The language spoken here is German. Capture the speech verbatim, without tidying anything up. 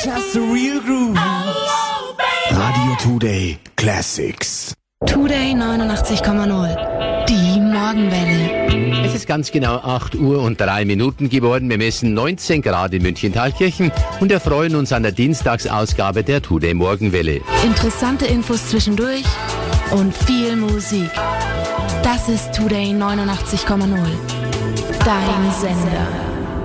just the real groove. Radio Today Classics. Today neunundachtzig Komma null. Die Morgenwelle. Es ist ganz genau acht Uhr und drei Minuten geworden. Wir messen neunzehn Grad in München-Thalkirchen und erfreuen uns an der Dienstagsausgabe der Today Morgenwelle. Interessante Infos zwischendurch und viel Musik. Das ist Today neunundachtzig Komma null. Dein Sender.